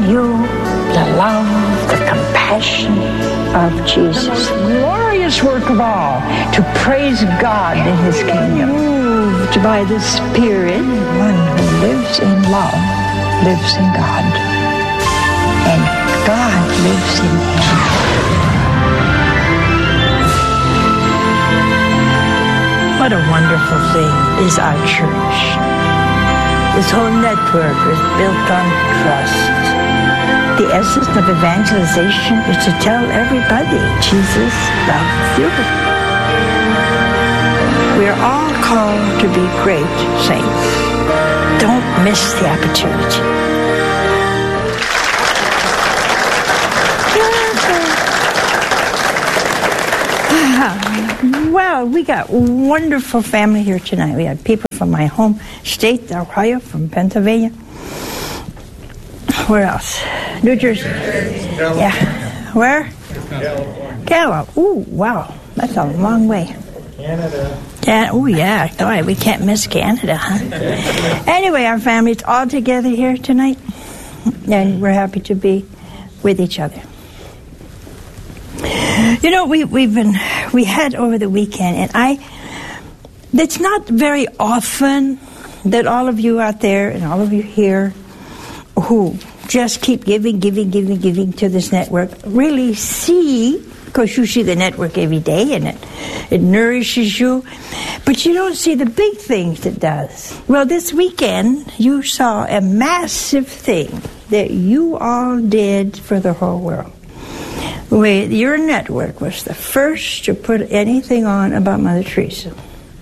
you the love, the compassion of Jesus. The most glorious work of all, to praise God in His kingdom. Moved by the Spirit, one who lives in love lives in God, and God lives in him. What a wonderful thing is our church. This whole network is built on trust. The essence of evangelization is to tell everybody Jesus loves you. We are all called to be great saints. Don't miss the opportunity. Well, we got wonderful family here tonight. We have people from my home state, Ohio, from Pennsylvania. Where else? New Jersey. Yeah. Where? California. Ooh, wow. That's a long way. Canada. Oh, yeah. Boy, we can't miss Canada, huh? Anyway, our family's all together here tonight, and we're happy to be with each other. You know, we had over the weekend, and it's not very often that all of you out there and all of you here who just keep giving to this network really see, because you see the network every day and it nourishes you, but you don't see the big things it does. Well, this weekend you saw a massive thing that you all did for the whole world. Your network was the first to put anything on about Mother Teresa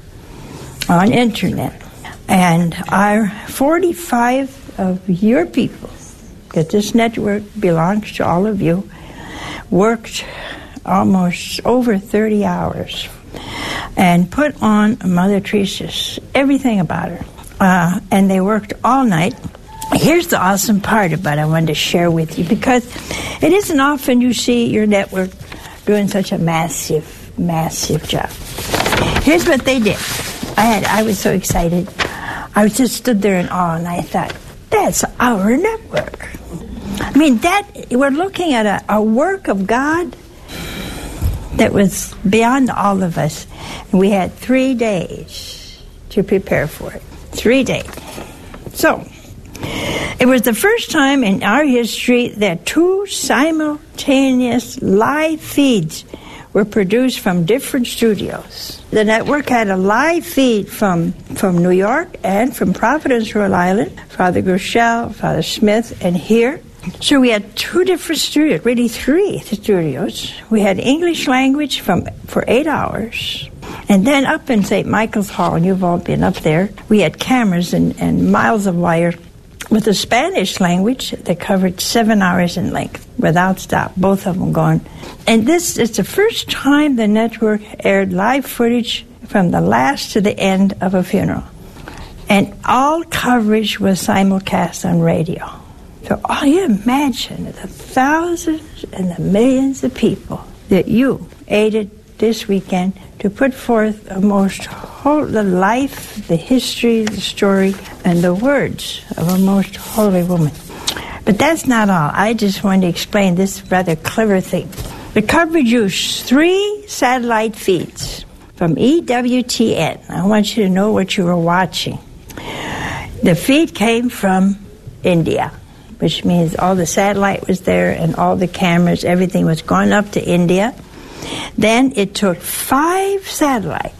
on internet. And our 45 of your people, that this network belongs to all of you, worked almost over 30 hours and put on Mother Teresa's everything about her. And they worked all night. Here's the awesome part about it I wanted to share with you, because it isn't often you see your network doing such a massive job. Here's what they did. I was so excited. I just stood there in awe, and I thought, that's our network. I mean, we're looking at a work of God that was beyond all of us. And we had 3 days to prepare for it. 3 days. So, it was the first time in our history that 2 simultaneous live feeds were produced from different studios. The network had a live feed from New York and from Providence, Rhode Island, Father Groeschel, Father Smith, and here. So we had 2 different studios, really 3 studios. We had English language for 8 hours. And then up in St. Michael's Hall, and you've all been up there, we had cameras and miles of wire with the Spanish language that covered 7 hours in length without stop, both of them going. And this is the first time the network aired live footage from the last to the end of a funeral. And all coverage was simulcast on radio. So all you imagine the thousands and the millions of people that you aided this weekend to put forth the life, the history, the story, and the words of a most holy woman. But that's not all. I just wanted to explain this rather clever thing. The coverage used 3 satellite feeds from EWTN. I want you to know what you were watching. The feed came from India, which means all the satellite was there and all the cameras, everything was going up to India. Then it took 5 satellites,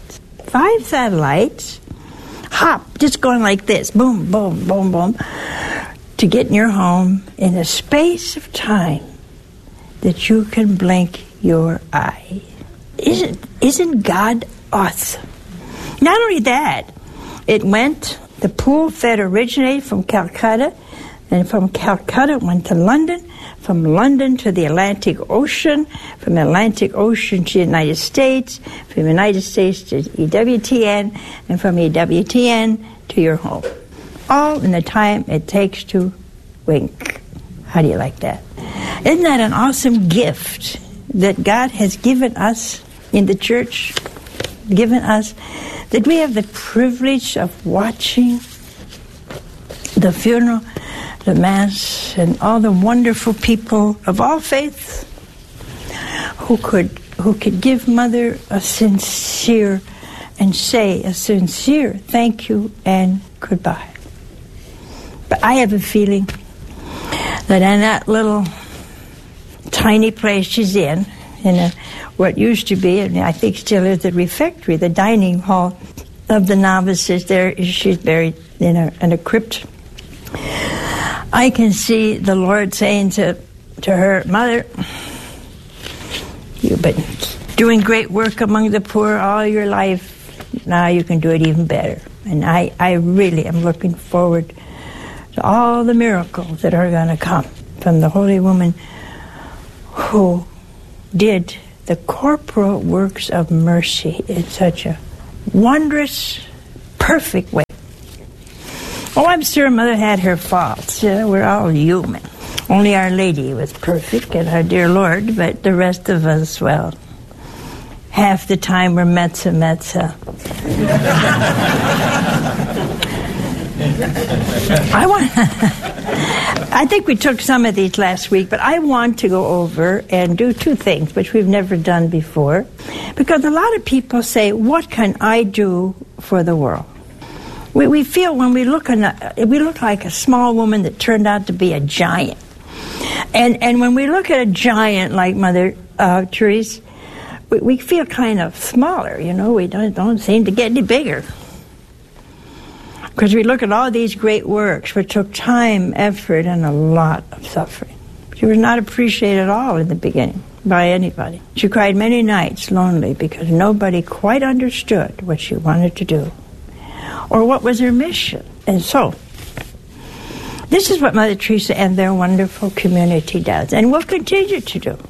just going like this, boom, boom, boom, boom, to get in your home in a space of time that you can blink your eye. Isn't God awesome? Not only that, the pool fed originated from Calcutta, and from Calcutta went to London, from London to the Atlantic Ocean, from the Atlantic Ocean to the United States, from the United States to EWTN, and from EWTN to your home. All in the time it takes to wink. How do you like that? Isn't that an awesome gift that God has given us in the church? Given us that we have the privilege of watching the funeral the Mass, and all the wonderful people of all faiths who could give Mother a sincere and say a sincere thank you and goodbye. But I have a feeling that in that little tiny place she's in what used to be, and I think still is, the refectory, the dining hall of the novices, she's buried in a crypt. I can see the Lord saying to her, Mother, you've been doing great work among the poor all your life. Now you can do it even better. And I really am looking forward to all the miracles that are going to come from the Holy Woman who did the corporal works of mercy in such a wondrous, perfect way. Oh, I'm sure Mother had her faults. We're all human. Only Our Lady was perfect and our dear Lord, but the rest of us, well, half the time we're metza. I think we took some of these last week, but I want to go over and do two things, which we've never done before, because a lot of people say, what can I do for the world? We feel when we look like a small woman that turned out to be a giant. And when we look at a giant like Mother Teresa, we feel kind of smaller, we don't seem to get any bigger. Because we look at all these great works, which took time, effort, and a lot of suffering. She was not appreciated at all in the beginning by anybody. She cried many nights lonely because nobody quite understood what she wanted to do or what was her mission. And so, this is what Mother Teresa and their wonderful community does, and will continue to do.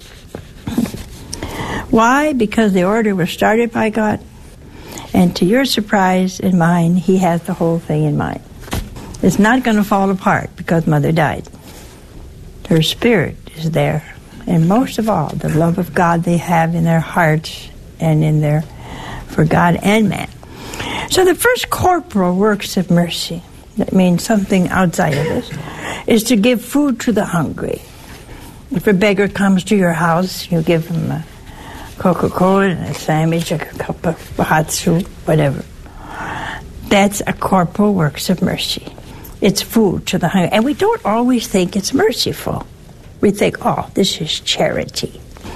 Why? Because the order was started by God, and to your surprise and mine, He has the whole thing in mind. It's not going to fall apart because Mother died. Her spirit is there, and most of all, the love of God they have in their hearts and in their, for God and man. So the first corporal works of mercy, that means something outside of us, is to give food to the hungry. If a beggar comes to your house, you give him a Coca-Cola and a sandwich, a cup of hot soup, whatever. That's a corporal works of mercy. It's food to the hungry. And we don't always think it's merciful. We think, oh, this is charity.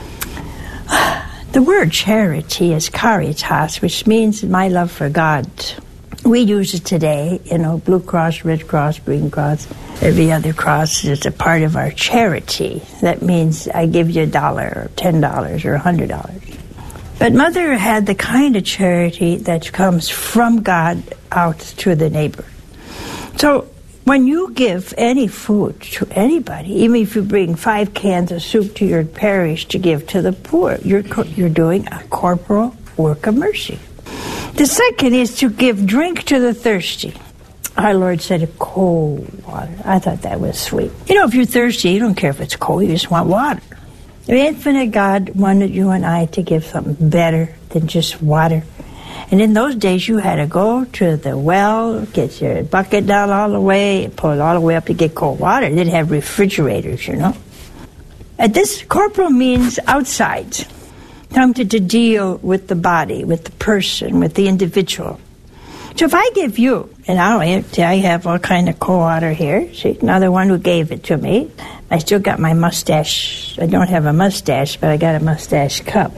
The word charity is caritas, which means my love for God. We use it today, Blue Cross, Red Cross, Green Cross, every other cross is a part of our charity. That means I give you $1 or $10 or $100. But Mother had the kind of charity that comes from God out to the neighbor. So when you give any food to anybody, even if you bring 5 cans of soup to your parish to give to the poor, you're doing a corporal work of mercy. The second is to give drink to the thirsty. Our Lord said cold water. I thought that was sweet. If you're thirsty, you don't care if it's cold, you just want water. The infinite God wanted you and I to give something better than just water. And in those days, you had to go to the well, get your bucket down all the way, pull it all the way up to get cold water. They didn't have refrigerators, And this corporal means outside. Something to deal with the body, with the person, with the individual. So if I give you, and I have all kind of cold water here. See, another one who gave it to me. I still got my mustache. I don't have a mustache, but I got a mustache cup.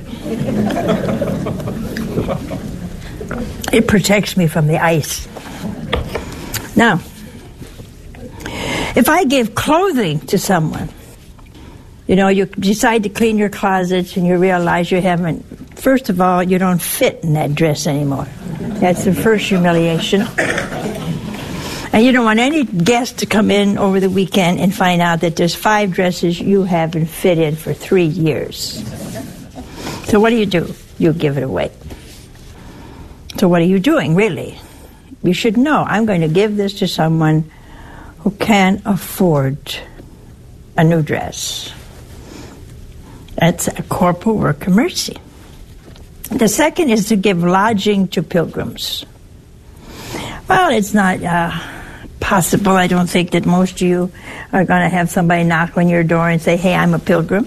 It protects me from the ice. Now, if I give clothing to someone, you decide to clean your closets and you realize you haven't, first of all, you don't fit in that dress anymore. That's the first humiliation. And you don't want any guest to come in over the weekend and find out that there's 5 dresses you haven't fit in for 3 years. So what do? You give it away. So what are you doing, really? You should know, I'm going to give this to someone who can't afford a new dress. That's a corporal work of mercy. The second is to give lodging to pilgrims. Well, it's not impossible. I don't think that most of you are going to have somebody knock on your door and say, hey, I'm a pilgrim.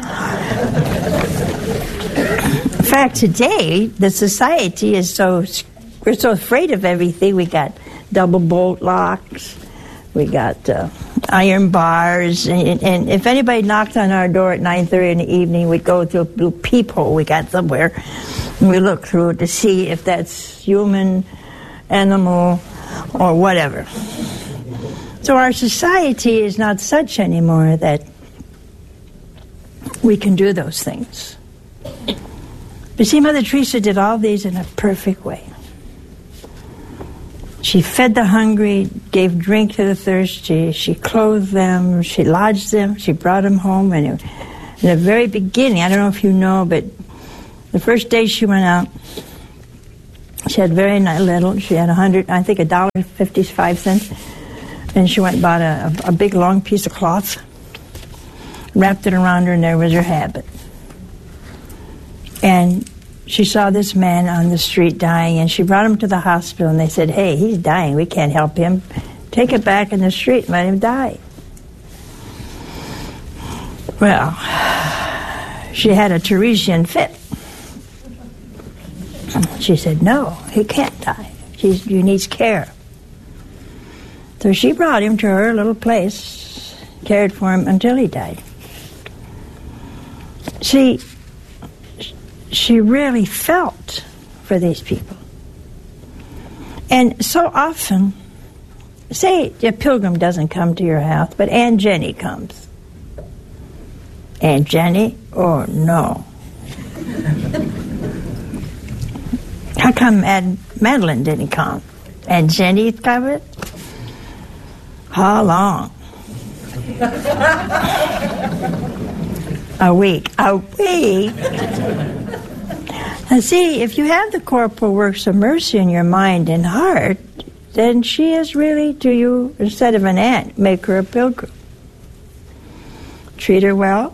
In fact, today, the society is we're so afraid of everything. We got double bolt locks. We got iron bars. And if anybody knocked on our door at 9:30 in the evening, we'd go through a little peephole we got somewhere. And we look through it to see if that's human, animal, or whatever. So our society is not such anymore that we can do those things. But see, Mother Teresa did all these in a perfect way. She fed the hungry, gave drink to the thirsty, she clothed them, she lodged them, she brought them home. And in the very beginning, I don't know if you know, but the first day she went out, she had very little. She had $1.55, and she went and bought a big long piece of cloth, wrapped it around her, and there was her habit. And she saw this man on the street dying, and she brought him to the hospital, and they said, hey, he's dying. We can't help him. Take it back in the street and let him die. Well, she had a Teresian fit. She said, no, he can't die. He needs care. So she brought him to her little place, cared for him until he died. See, she really felt for these people. And so often, say a pilgrim doesn't come to your house, but Aunt Jenny comes. Aunt Jenny? Oh, no. How come Madeline didn't come? Aunt Jenny covered? How long? A week. A week? And see, if you have the corporal works of mercy in your mind and heart, then she is really to you, instead of an aunt, make her a pilgrim. Treat her well,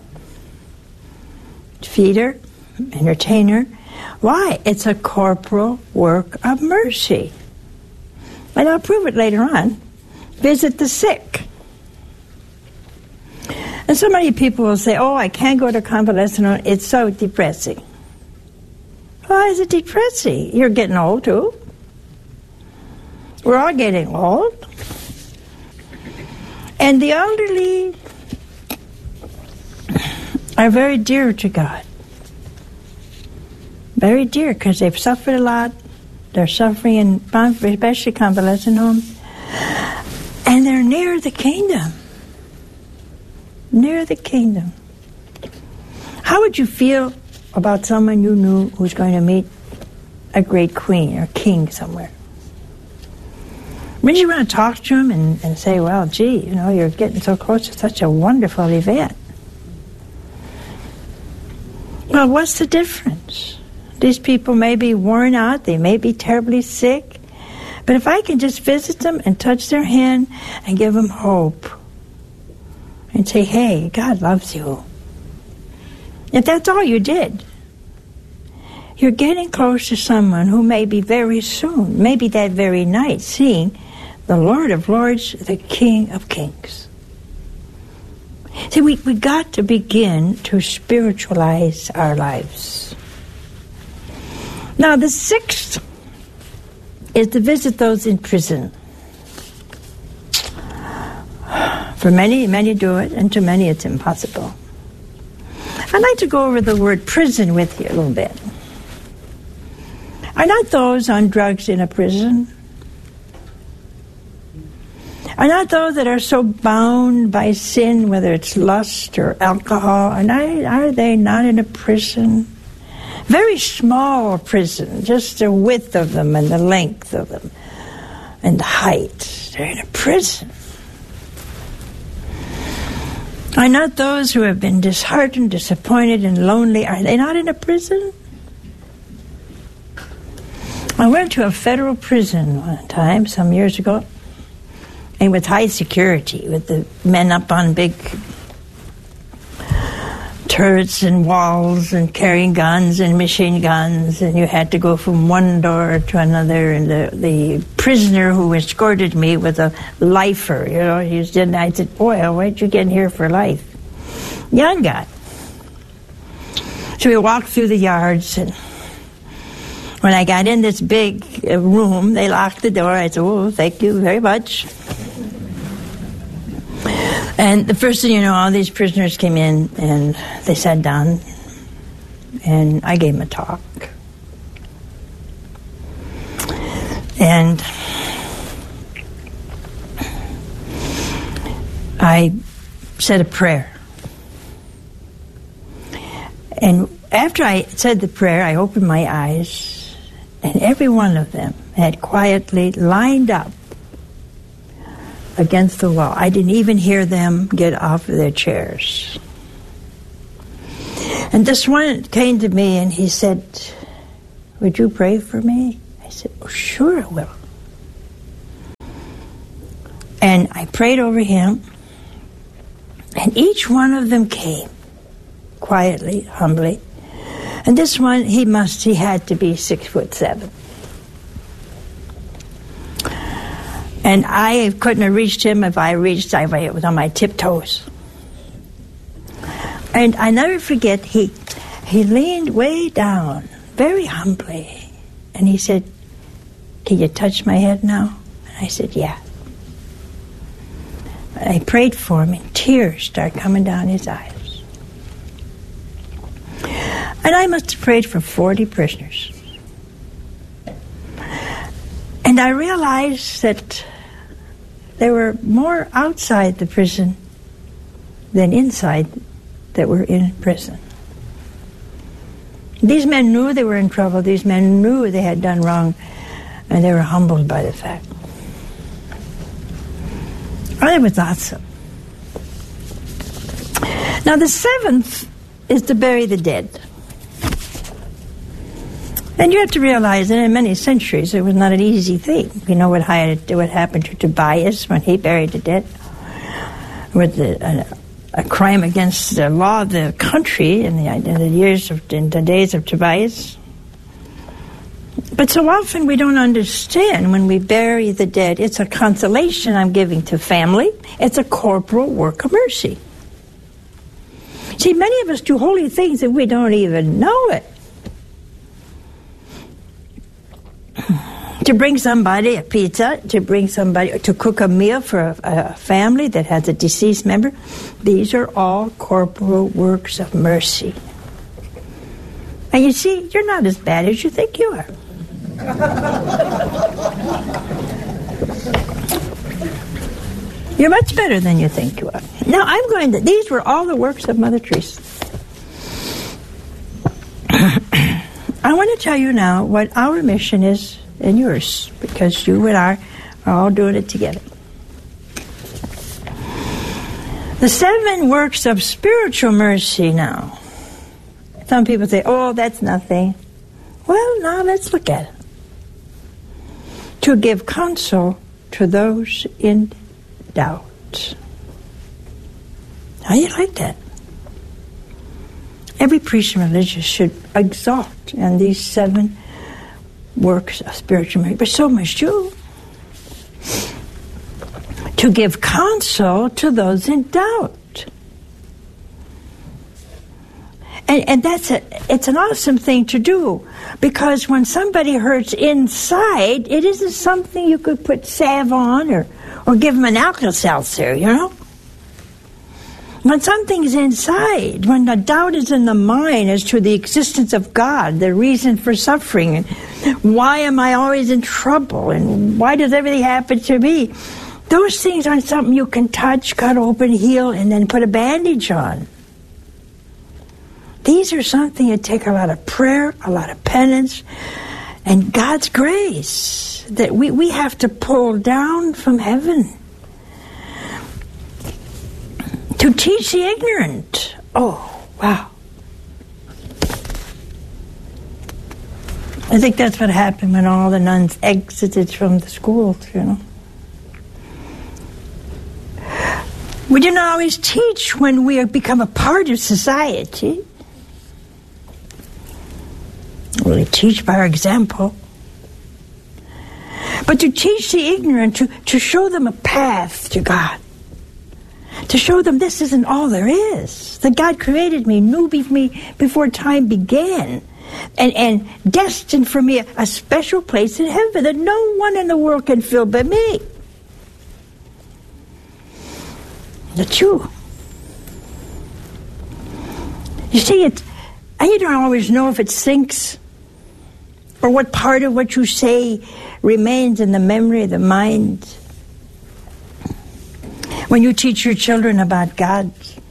feed her, entertain her. Why? It's a corporal work of mercy. And I'll prove it later on. Visit the sick. And so many people will say, oh, I can't go to convalescent home. It's so depressing. Why is it depressing? You're getting old, too. We're all getting old. And the elderly are very dear to God. Very dear, because they've suffered a lot. They're suffering in, especially convalescent homes. And they're near the kingdom. Near the kingdom. How would you feel about someone you knew who's going to meet a great queen or king somewhere? Wouldn't you want to talk to him and say, well, gee, you know, you're getting so close to such a wonderful event? Well, what's the difference? These people may be worn out, they may be terribly sick, but if I can just visit them and touch their hand and give them hope and say, hey, God loves you. If that's all you did, you're getting close to someone who may be very soon, maybe that very night, seeing the Lord of Lords, the King of Kings. See, we got to begin to spiritualize our lives. Now, the sixth is to visit those in prison. For many, many do it, and to many it's impossible. I'd like to go over the word prison with you a little bit. Are not those on drugs in a prison? Are not those that are so bound by sin, whether it's lust or alcohol, are they not in a prison? Very small prison, just the width of them and the length of them and the height. They're in a prison. Are not those who have been disheartened, disappointed, and lonely, are they not in a prison? I went to a federal prison one time, some years ago, and with high security, with the men up on big turrets and walls and carrying guns and machine guns, and you had to go from one door to another, and the prisoner who escorted me was a lifer, you know. I said, boy, why'd you get in here for life? Young guy. So we walked through the yards, and when I got in this big room, they locked the door. I said, oh, thank you very much. And the first thing you know, all these prisoners came in, and they sat down, and I gave them a talk. And I said a prayer. And after I said the prayer, I opened my eyes, and every one of them had quietly lined up against the wall. I didn't even hear them get off of their chairs. And this one came to me and he said, would you pray for me? I said, oh, sure I will. And I prayed over him, and each one of them came quietly, humbly. And this one, he had to be 6'7". And I couldn't have reached him. If I reached, I was on my tiptoes. And I never forget, he leaned way down, very humbly, and he said, can you touch my head now? And I said, yeah. And I prayed for him, and tears started coming down his eyes. And I must have prayed for 40 prisoners. And I realized that there were more outside the prison than inside that were in prison. These men knew they were in trouble. These men knew they had done wrong, and they were humbled by the fact. Oh, it was awesome. Now, the seventh is to bury the dead. And you have to realize that in many centuries it was not an easy thing. You know what happened to Tobias when he buried the dead? With a crime against the law of the country in the days of Tobias. But so often we don't understand when we bury the dead. It's a consolation I'm giving to family. It's a corporal work of mercy. See, many of us do holy things and we don't even know it. To bring somebody a pizza, to cook a meal for a family that has a deceased member, these are all corporal works of mercy. And you see, you're not as bad as you think you are. You're much better than you think you are. Now, these were all the works of Mother Teresa. I want to tell you now what our mission is and yours, because you and I are all doing it together. The 7 works of spiritual mercy now. Some people say, oh, that's nothing. Well, now let's look at it. To give counsel to those in doubt. How do you like that? Every priest and religious should exalt in these 7 works of spiritual mercy, but so must you. To give counsel to those in doubt. And it's an awesome thing to do, because when somebody hurts inside, it isn't something you could put salve on or give them an Alka-Seltzer, you know? When something's inside, when the doubt is in the mind as to the existence of God, the reason for suffering, and why am I always in trouble, and why does everything happen to me, those things aren't something you can touch, cut open, heal, and then put a bandage on. These are something that take a lot of prayer, a lot of penance, and God's grace that we have to pull down from heaven to teach the ignorant. Oh, wow. I think that's what happened when all the nuns exited from the schools, you know. We didn't always teach when we become a part of society. We teach by our example. But to teach the ignorant, to show them a path to God, to show them this isn't all there is, that God created me, knew me before time began, and destined for me a special place in heaven that no one in the world can fill but me. That's you. You see, and you don't always know if it sinks or what part of what you say remains in the memory of the mind. When you teach your children about God,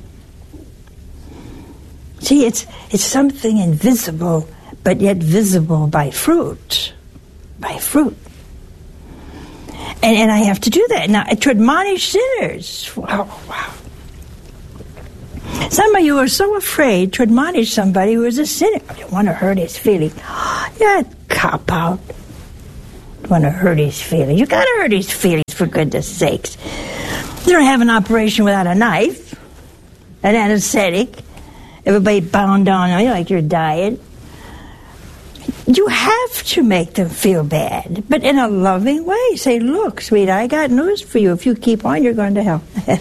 see, it's something invisible, but yet visible by fruit. By fruit. And I have to do that. Now, to admonish sinners. Wow. Some of you are so afraid to admonish somebody who is a sinner. You don't want to hurt his feelings. Yeah, cop out. You want to hurt his feelings. You got to hurt his feelings, for goodness sakes. You don't have an operation without a knife, an anesthetic, everybody bound down on you like you're dying. You have to make them feel bad, but in a loving way. Say, look, sweetie, I got news for you. If you keep on, you're going to hell.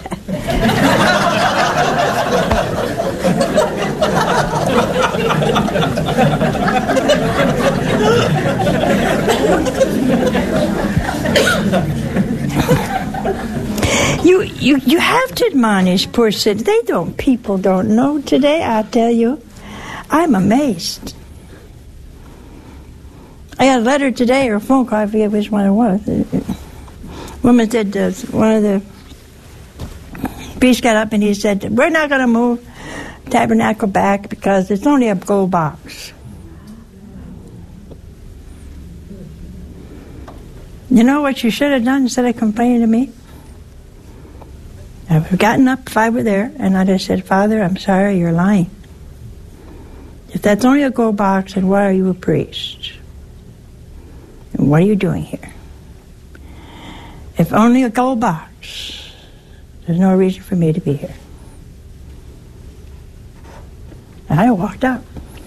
You have to admonish poor sinners. People don't know today, I tell you. I'm amazed. I got a letter today or a phone call, I forget which one it was. Woman said, one of the priests got up and he said, we're not going to move tabernacle back because it's only a gold box. You know what you should have done instead of complaining to me? I would have gotten up if I were there and I'd have said, Father, I'm sorry, you're lying. If that's only a gold box, then why are you a priest? And what are you doing here? If only a gold box, there's no reason for me to be here. And I walked out.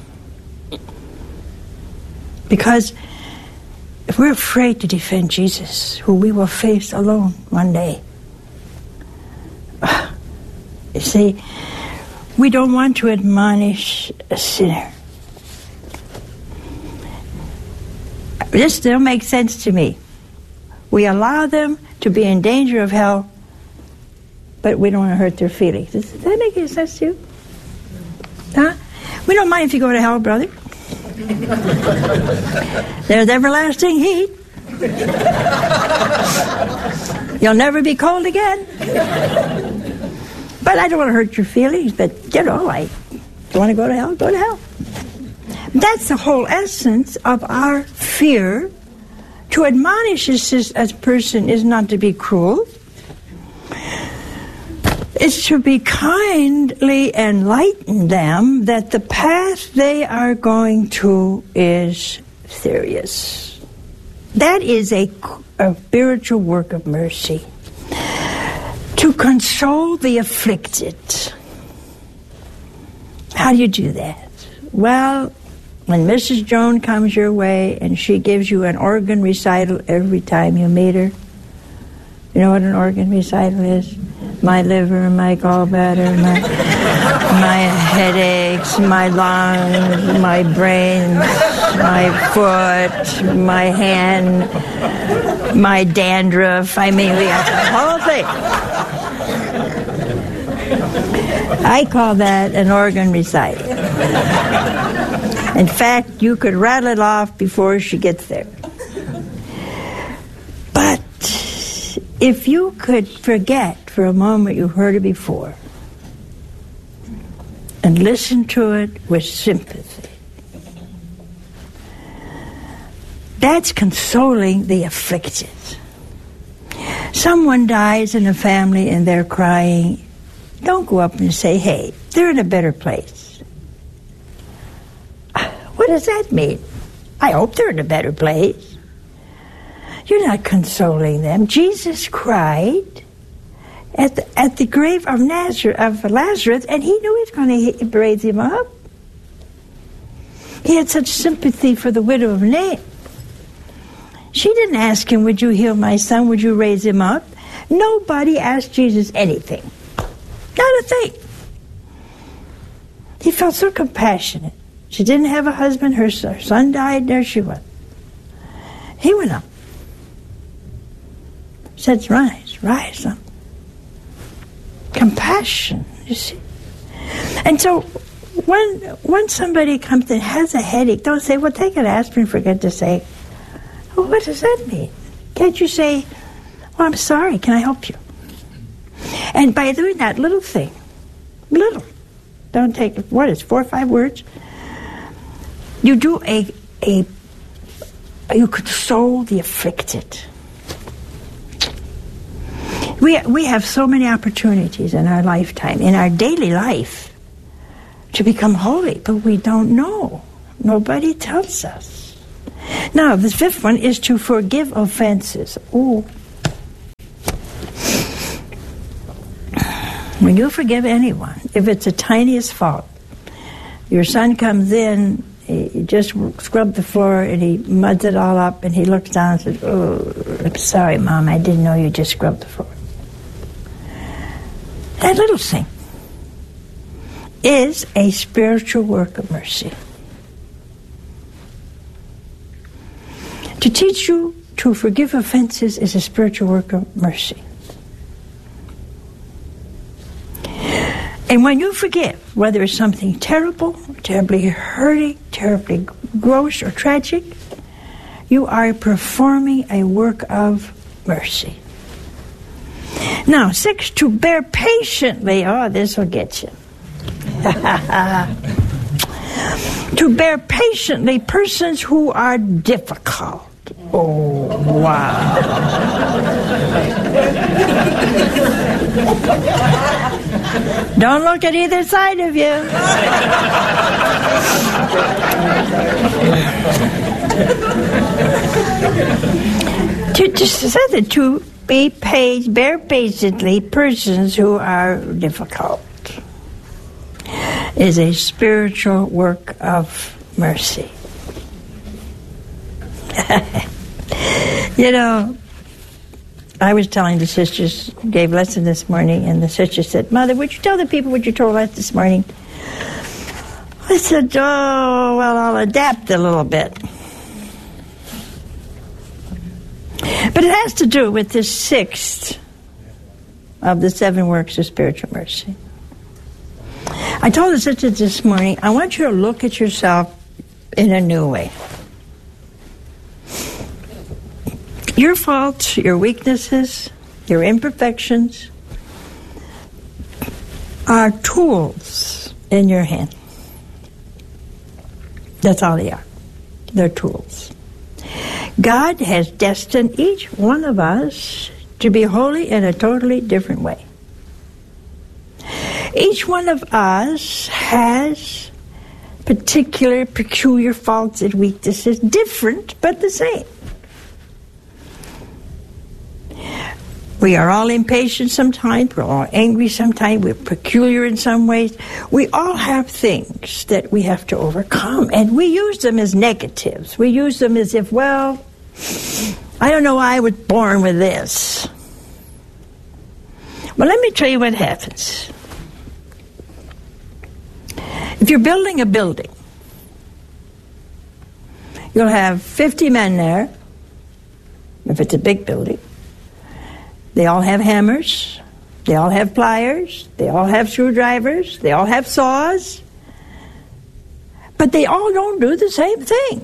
Because if we're afraid to defend Jesus, who we will face alone one day, you see, we don't want to admonish a sinner. This still makes sense to me. We allow them to be in danger of hell, but we don't want to hurt their feelings. Does that make any sense to you? Huh? We don't mind if you go to hell, brother. There's everlasting heat. You'll never be cold again. But I don't want to hurt your feelings, but, if you want to go to hell, go to hell. That's the whole essence of our fear. To admonish a person is not to be cruel. It's to be kindly enlighten them that the path they are going to is serious. That is a spiritual work of mercy. To console the afflicted. How do you do that? Well, when Mrs. Jones comes your way and she gives you an organ recital every time you meet her, you know what an organ recital is? My liver, my gallbladder, my headaches, my lungs, my brains, my foot, my hand, my dandruff. I mean, we got the whole thing. I call that an organ recital. In fact, you could rattle it off before she gets there. But if you could forget for a moment you heard it before and listen to it with sympathy, that's consoling the afflicted. Someone dies in a family and they're crying. Don't go up and say, hey, they're in a better place. What does that mean? I hope they're in a better place. You're not consoling them. Jesus cried, at the grave of Lazarus, and he knew he was going to raise him up. He had such sympathy for the widow of Nain. She didn't ask him, would you heal my son? Would you raise him up? Nobody asked Jesus anything. Not a thing. He felt so compassionate. She didn't have a husband. Her son died. There she was. He went up. Said, rise up. Compassion, you see. And so when somebody comes and has a headache, don't say, well, take an aspirin, for goodness sake. Well, what does that mean? Can't you say, well, I'm sorry, can I help you? And by doing that little thing, don't take, 4 or 5 words, you do you console the afflicted. We have so many opportunities in our lifetime, in our daily life, to become holy, but we don't know. Nobody tells us. Now, the 5th one is to forgive offenses. Ooh. When you forgive anyone, if it's the tiniest fault, your son comes in, he just scrubbed the floor and he muds it all up, and he looks down and says, oh, I'm sorry, Mom, I didn't know you just scrubbed the floor. That little thing is a spiritual work of mercy. To teach you to forgive offenses is a spiritual work of mercy. And when you forgive, whether it's something terrible, terribly hurting, terribly gross or tragic, you are performing a work of mercy. Now, 6, to bear patiently. Oh, this will get you. To bear patiently persons who are difficult. Oh, wow. Don't look at either side of you. To bear patiently persons who are difficult is a spiritual work of mercy. You know, I was telling the sisters, gave lesson this morning, and the sister said, Mother, would you tell the people what you told us this morning? I said, oh, well, I'll adapt a little bit. But it has to do with this 6th of the 7 works of spiritual mercy. I told the sisters this morning, I want you to look at yourself in a new way. Your faults, your weaknesses, your imperfections are tools in your hand. That's all they are. They're tools. God has destined each one of us to be holy in a totally different way. Each one of us has peculiar faults and weaknesses, different but the same. We are all impatient sometimes, we're all angry sometimes, we're peculiar in some ways. We all have things that we have to overcome, and we use them as negatives. We use them as if, well, I don't know why I was born with this. Well, let me tell you what happens. If you're building a building, you'll have 50 men there, if it's a big building. They all have hammers, they all have pliers, they all have screwdrivers, they all have saws, but they all don't do the same thing.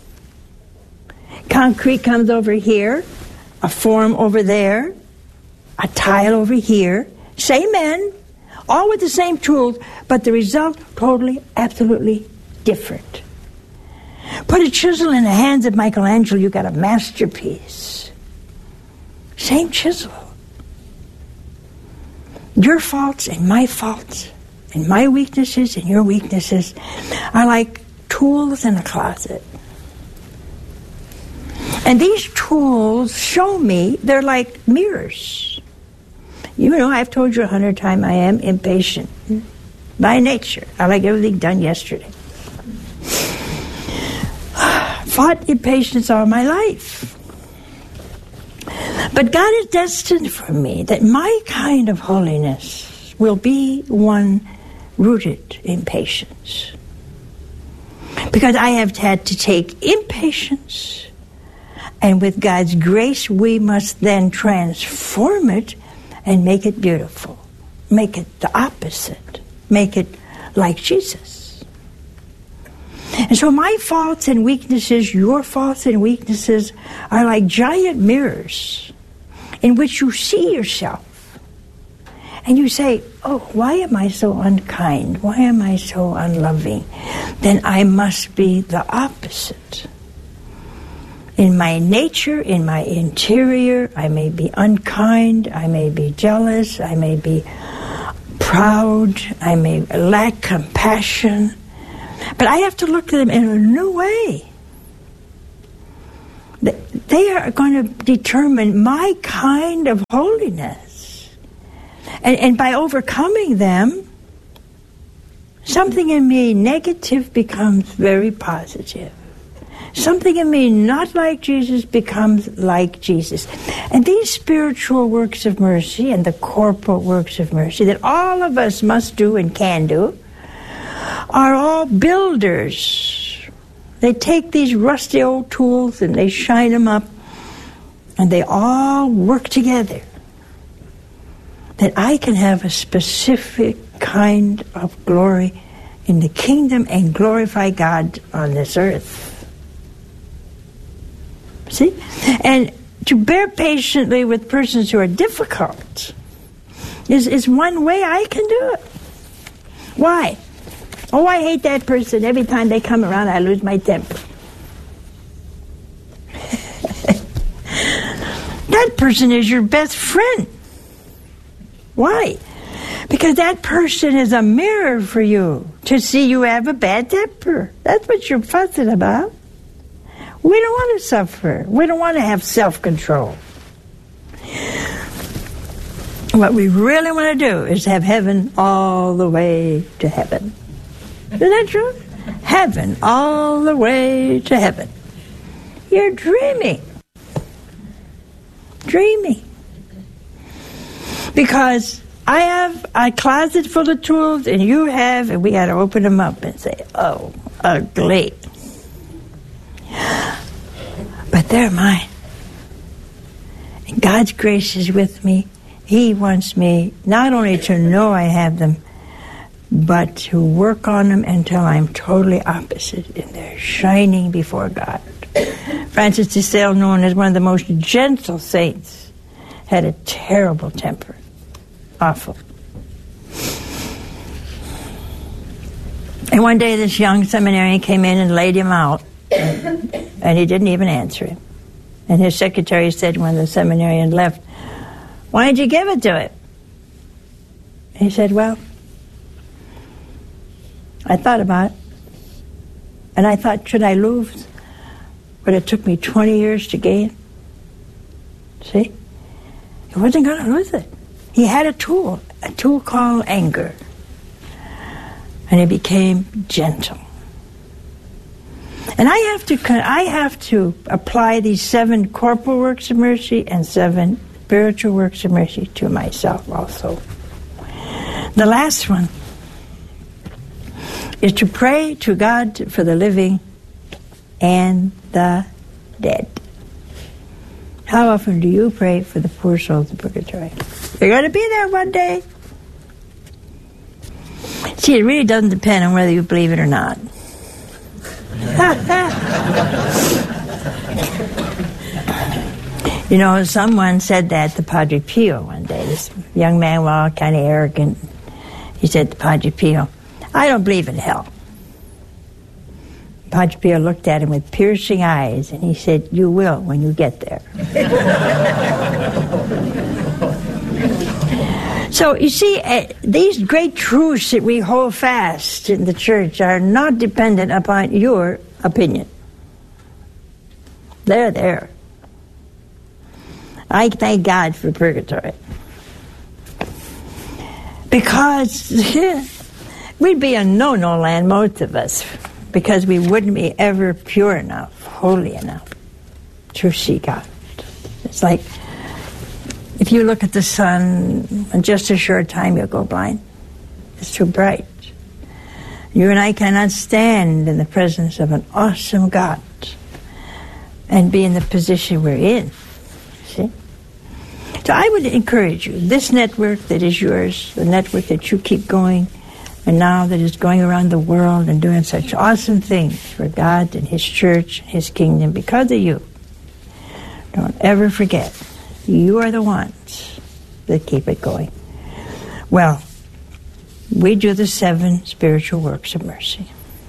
Concrete comes over here, a form over there, a tile over here, same men, all with the same tools, but the result totally, absolutely different. Put a chisel in the hands of Michelangelo, you got a masterpiece. Same chisel. Your faults and my faults and my weaknesses and your weaknesses are like tools in a closet. And these tools show me, they're like mirrors. You know, I've told you 100 times I am impatient by nature. I like everything done yesterday. Fought impatience all my life. But God is destined for me that my kind of holiness will be one rooted in patience. Because I have had to take impatience, and with God's grace we must then transform it and make it beautiful. Make it the opposite. Make it like Jesus. And so my faults and weaknesses, your faults and weaknesses, are like giant mirrors in which you see yourself. And you say, oh, why am I so unkind? Why am I so unloving? Then I must be the opposite. In my nature, in my interior, I may be unkind, I may be jealous, I may be proud, I may lack compassion. But I have to look at them in a new way. They are going to determine my kind of holiness. And by overcoming them, something in me negative becomes very positive. Something in me not like Jesus becomes like Jesus. And these spiritual works of mercy and the corporal works of mercy that all of us must do and can do are all builders. They take these rusty old tools and they shine them up, and they all work together, that I can have a specific kind of glory in the kingdom and glorify God on this earth. See? And to bear patiently with persons who are difficult is one way I can do it. Why? Oh, I hate that person. Every time they come around, I lose my temper. That person is your best friend. Why? Because that person is a mirror for you to see you have a bad temper. That's what you're fussing about. We don't want to suffer. We don't want to have self-control. What we really want to do is have heaven all the way to heaven. Isn't that true? Heaven all the way to heaven. You're dreaming. Dreaming. Because I have a closet full of tools, and you have, and we got to open them up and say, oh, ugly. But they're mine. And God's grace is with me. He wants me not only to know I have them, but to work on them until I'm totally opposite, and they're shining before God. Francis de Sales, known as one of the most gentle saints, had a terrible temper. Awful. And one day this young seminarian came in and laid him out, and he didn't even answer him. And his secretary said when the seminarian left, why did you give it to him? He said, well, I thought about it, and I thought, should I lose what it took me 20 years to gain? See? He wasn't going to lose it. He had a tool called anger, and he became gentle. And I have to apply these 7 corporal works of mercy and 7 spiritual works of mercy to myself also. The last one is to pray to God for the living and the dead. How often do you pray for the poor souls of purgatory? They're going to be there one day. See, it really doesn't depend on whether you believe it or not. You know, someone said that to Padre Pio one day. This young man, well, kind of arrogant. He said to Padre Pio, I don't believe in hell. Padre Pio looked at him with piercing eyes, and he said, you will when you get there. So, you see, these great truths that we hold fast in the church are not dependent upon your opinion. They're there. I thank God for purgatory. Because we'd be in no-no land, most of us, because we wouldn't be ever pure enough, holy enough to see God. It's like if you look at the sun, in just a short time you'll go blind. It's too bright. You and I cannot stand in the presence of an awesome God and be in the position we're in. See? So I would encourage you, this network that is yours, the network that you keep going, and now that is going around the world and doing such awesome things for God and His church, His kingdom, because of you, don't ever forget, you are the ones that keep it going. Well, we do the 7 spiritual works of mercy.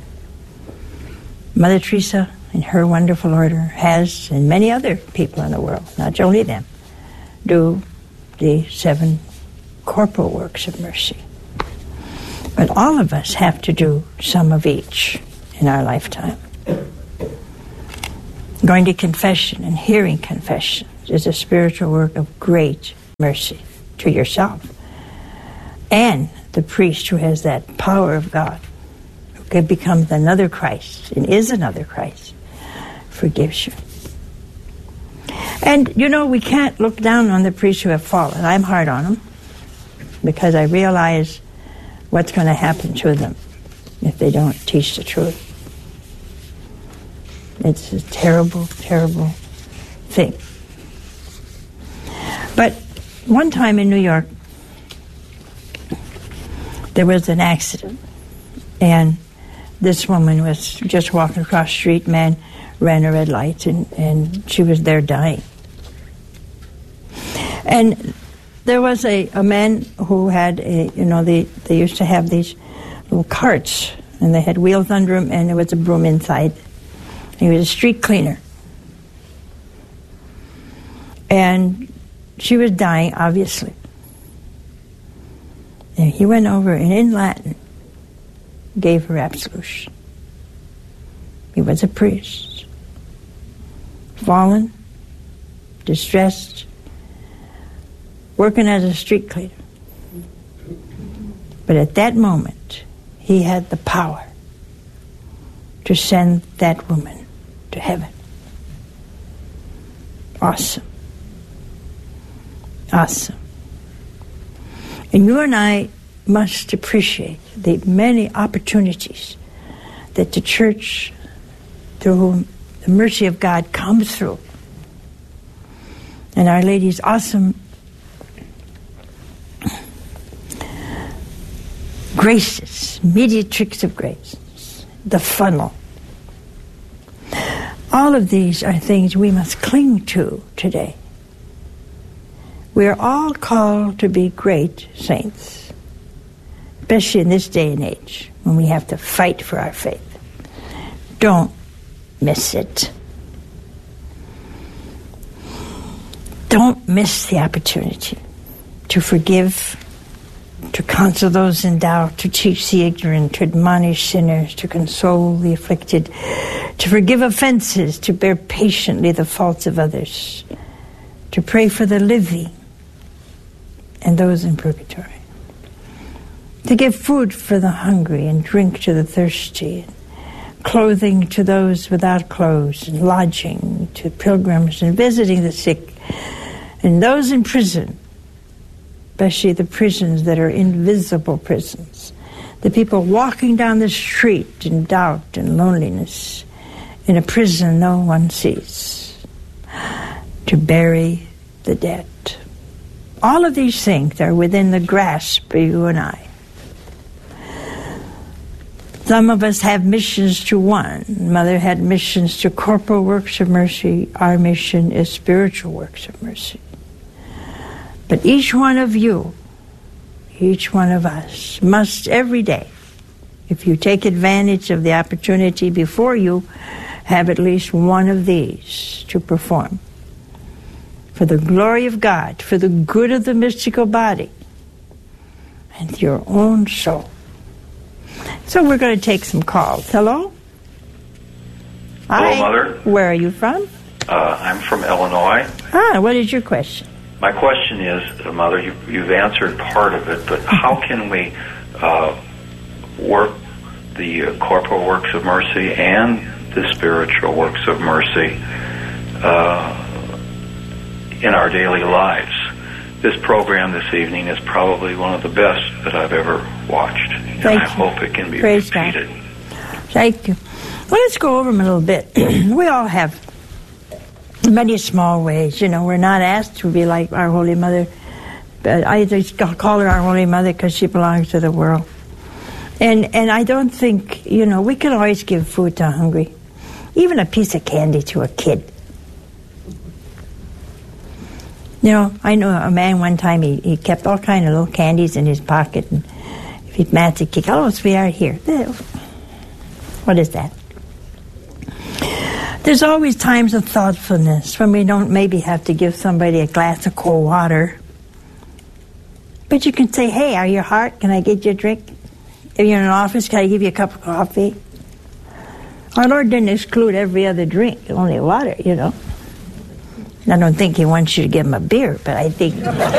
Mother Teresa, in her wonderful order, has, and many other people in the world, not only them, do the 7 corporal works of mercy. But all of us have to do some of each in our lifetime. Going to confession and hearing confessions is a spiritual work of great mercy to yourself and the priest who has that power of God, who becomes another Christ and is another Christ, forgives you. And, you know, we can't look down on the priests who have fallen. I'm hard on them because I realize what's going to happen to them if they don't teach the truth. It's a terrible, terrible thing. But one time in New York, there was an accident, and this woman was just walking across the street. Man ran a red light, and she was there dying. And there was a man who had they used to have these little carts, and they had wheels under them, and there was a broom inside. He was a street cleaner. And she was dying, obviously. And he went over and in Latin gave her absolution. He was a priest. Fallen, distressed, working as a street cleaner. But at that moment, he had the power to send that woman to heaven. Awesome. Awesome. And you and I must appreciate the many opportunities that the church, through whom the mercy of God comes through, and Our Lady's awesome graces, mediatrix of grace, the funnel. All of these are things we must cling to today. We are all called to be great saints, especially in this day and age when we have to fight for our faith. Don't miss it. Don't miss the opportunity to forgive, to counsel those in doubt, to teach the ignorant, to admonish sinners, to console the afflicted, to forgive offenses, to bear patiently the faults of others, to pray for the living and those in purgatory, to give food for the hungry and drink to the thirsty, and clothing to those without clothes, and lodging to pilgrims, and visiting the sick, and those in prison, especially the prisons that are invisible prisons, the people walking down the street in doubt and loneliness, in a prison no one sees, to bury the dead. All of these things are within the grasp of you and I. Some of us have missions to one. Mother had missions to corporal works of mercy. Our mission is spiritual works of mercy. But each one of you, each one of us, must every day, if you take advantage of the opportunity before you, have at least one of these to perform. For the glory of God, for the good of the mystical body, and your own soul. So we're going to take some calls. Hello? Hi. Hello, Mother. Where are you from? I'm from Illinois. What is your question? my question is, Mother, you've answered part of it, but how can we work the corporal works of mercy and the spiritual works of mercy in our daily lives? This program this evening is probably one of the best that I've ever watched, and I hope it can be repeated. God. Thank you. Well, let's go over them a little bit. We all have many small ways. We're not asked to be like our Holy Mother, but I just call her our Holy Mother because she belongs to the world. And I don't think, we can always give food to hungry, even a piece of candy to a kid. I know a man one time, he kept all kind of little candies in his pocket, and if he'd match a kick, "Oh, sweetheart, here." What is that? There's always times of thoughtfulness when we don't maybe have to give somebody a glass of cold water. But you can say, "Hey, are you hot? Can I get you a drink? If you're in an office, can I give you a cup of coffee?" Our Lord didn't exclude every other drink, only water, I don't think he wants you to give him a beer, but I think...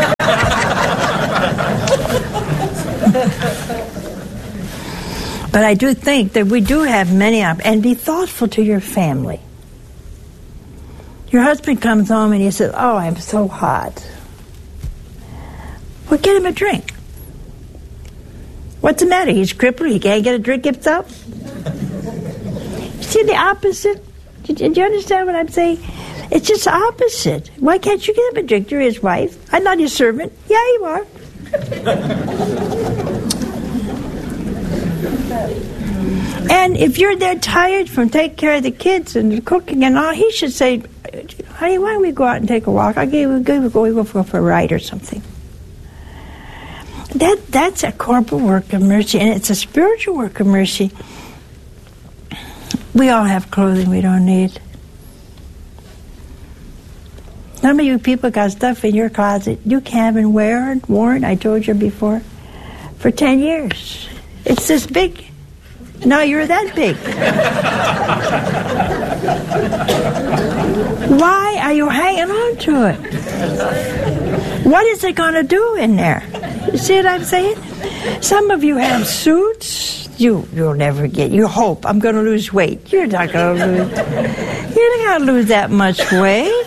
But I do think that we do have many and be thoughtful to your family. Your husband comes home and he says, "Oh, I'm so hot." Well, get him a drink. What's the matter? He's crippled. He can't get a drink himself? See the opposite? Did you understand what I'm saying? It's just the opposite. Why can't you get him a drink? You're his wife. I'm not his servant. Yeah, you are. And if you're there tired from taking care of the kids and the cooking and all, he should say, "Honey, why don't we go out and take a walk? We go for a ride or something." That's a corporal work of mercy, and it's a spiritual work of mercy. We all have clothing we don't need. Some of you people got stuff in your closet you haven't worn, I told you before, for 10 years. It's this big. Now you're that big. Why are you hanging on to it? What is it going to do in there? You see what I'm saying? Some of you have suits. You'll never get. You hope, "I'm going to lose weight." You're not going to lose. You're not going to lose that much weight.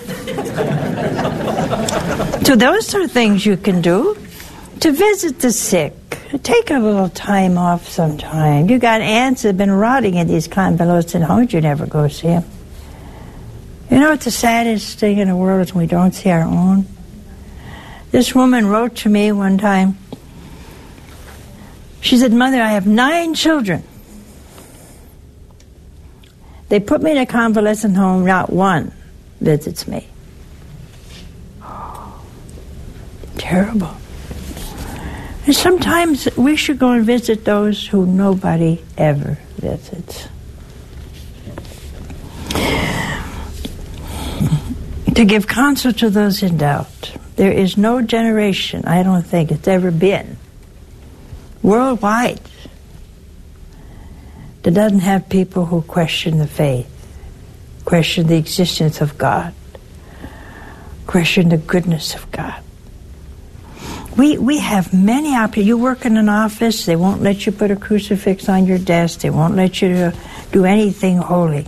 So those are things you can do. To visit the sick. Take a little time off sometime. You got aunts that have been rotting in these convalescent homes. You never go see them. You know what the saddest thing in the world is when we don't see our own? This woman wrote to me one time. She said, "Mother, I have 9 children. They put me in a convalescent home. Not one visits me." Terrible. And sometimes we should go and visit those who nobody ever visits. To give counsel to those in doubt. There is no generation, I don't think it's ever been, worldwide, that doesn't have people who question the faith, question the existence of God, question the goodness of God. We have many options. You work in an office, they won't let you put a crucifix on your desk. They won't let you do anything holy.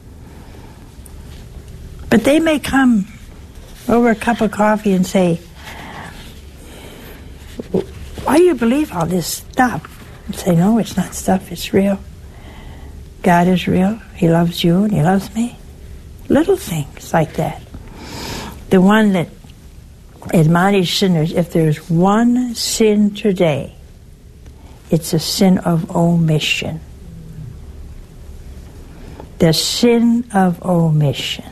But they may come over a cup of coffee and say, "Why do you believe all this stuff?" And say, "No, it's not stuff, it's real. God is real. He loves you and He loves me." Little things like that. The one that admonish sinners, if there's one sin today, it's a sin of omission. The sin of omission.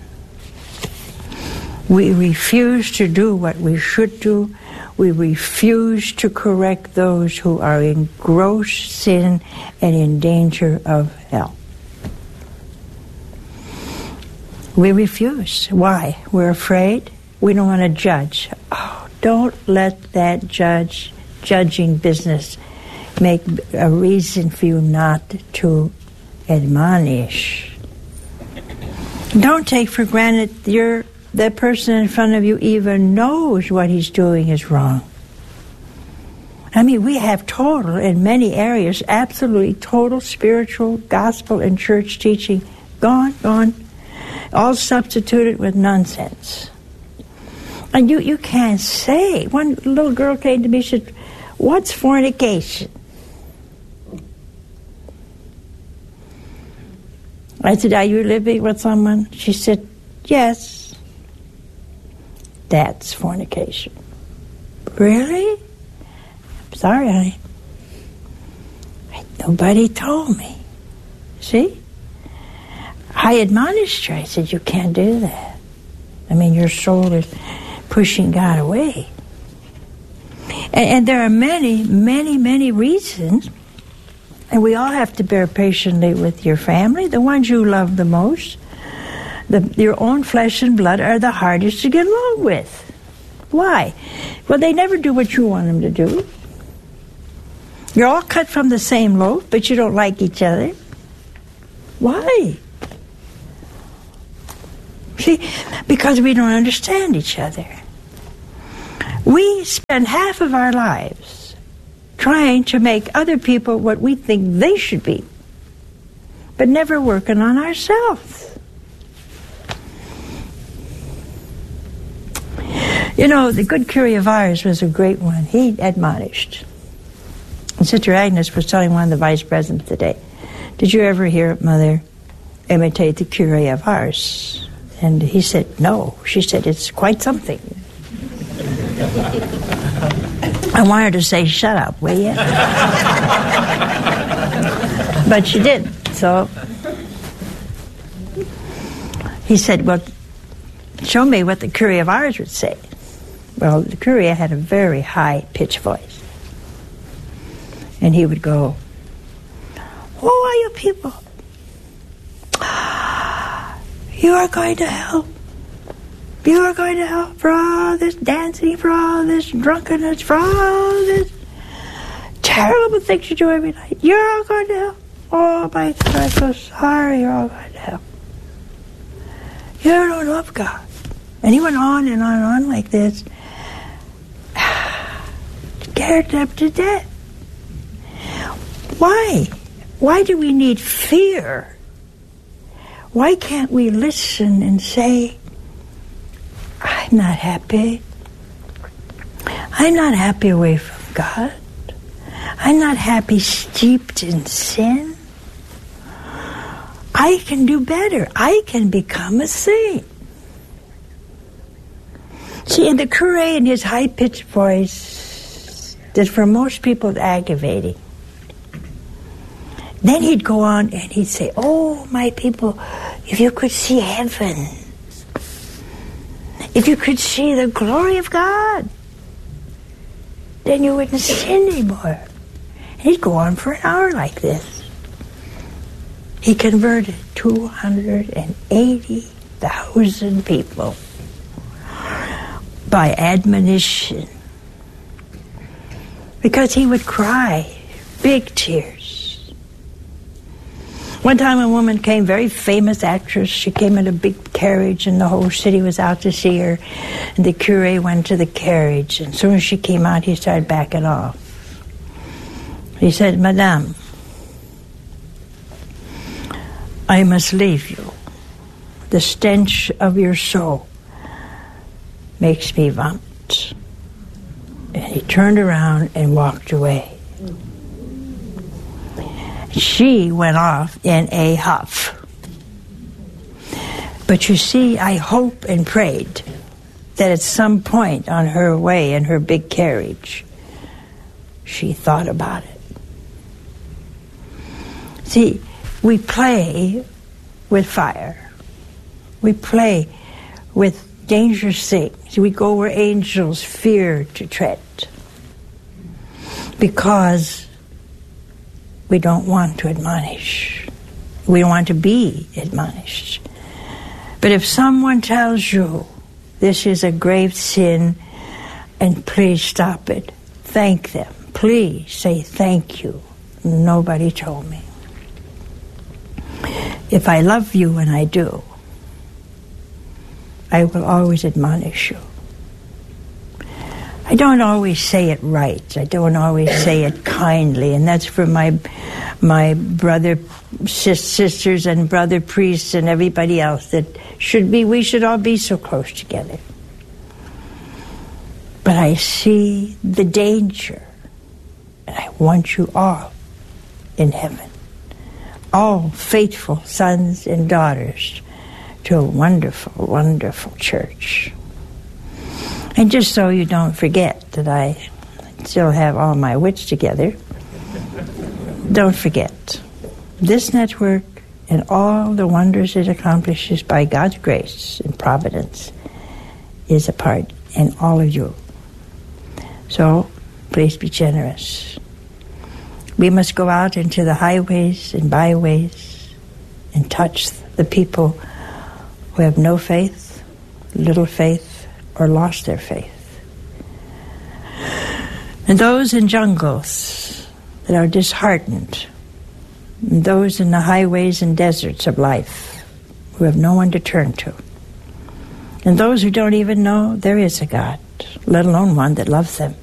We refuse to do what we should do. We refuse to correct those who are in gross sin and in danger of hell. We refuse. Why? We're afraid. We don't want to judge. Oh, don't let that judging business make a reason for you not to admonish. Don't take for granted your that person in front of you even knows what he's doing is wrong. I mean, we have total, in many areas, absolutely total spiritual, gospel, and church teaching gone, all substituted with nonsense. And you can't say. One little girl came to me and said, "What's fornication?" I said, "Are you living with someone?" She said, "Yes." That's fornication. Really? Sorry, honey. Nobody told me. See? I admonished her. I said, "You can't do that. I mean, your soul is pushing God away." And there are many, many, many reasons. And we all have to bear patiently with your family, the ones you love the most. Your own flesh and blood are the hardest to get along with. Why? Well, they never do what you want them to do. You're all cut from the same loaf, but you don't like each other. Why? See, because we don't understand each other. We spend half of our lives trying to make other people what we think they should be, but never working on ourselves. You know, the good curé of ours was a great one. He admonished. And Sister Agnes was telling one of the vice presidents today, "Did you ever hear Mother imitate the curé of ours?" And he said, "No." She said, "It's quite something." I wanted to say, "Shut up, will you?" But she didn't. So he said, "Well, show me what the curé of ours would say." Well, the curé had a very high-pitched voice. And he would go, "Who are you people? You are going to hell. You are going to hell for all this dancing, for all this drunkenness, for all this terrible things you do every night. You're all going to hell. Oh, my God, I'm so sorry. You're all going to hell. You don't love God." And he went on and on and on like this. Scared them to death. Why? Why do we need fear? Why can't we listen and say, "I'm not happy. I'm not happy away from God. I'm not happy steeped in sin. I can do better. I can become a saint." See, and the curé in his high-pitched voice, that for most people is aggravating. Then he'd go on and he'd say, "Oh, my people, if you could see heaven, if you could see the glory of God, then you wouldn't sin anymore." And he'd go on for an hour like this. He converted 280,000 people by admonition, because he would cry big tears. One time a woman came, very famous actress. She came in a big carriage and the whole city was out to see her. And the curé went to the carriage. And as soon as she came out, he started backing off. He said, "Madame, I must leave you. The stench of your soul makes me vomit." And he turned around and walked away. She went off in a huff. But you see, I hope and prayed that at some point on her way in her big carriage, she thought about it. See, we play with fire. We play with dangerous things. We go where angels fear to tread, because we don't want to admonish. We don't want to be admonished. But if someone tells you this is a grave sin and please stop it, thank them. Please say thank you. Nobody told me. If I love you, and I do, I will always admonish you. I don't always say it right. I don't always say it kindly, and that's for my brother sisters and brother priests and everybody else that we should all be so close together. But I see the danger, and I want you all in heaven, all faithful sons and daughters to a wonderful, wonderful church. And just so you don't forget that I still have all my wits together, don't forget, this network and all the wonders it accomplishes by God's grace and providence is a part in all of you. So, please be generous. We must go out into the highways and byways and touch the people who have no faith, little faith, or lost their faith. And those in jungles that are disheartened, and those in the highways and deserts of life who have no one to turn to, and those who don't even know there is a God, let alone one that loves them.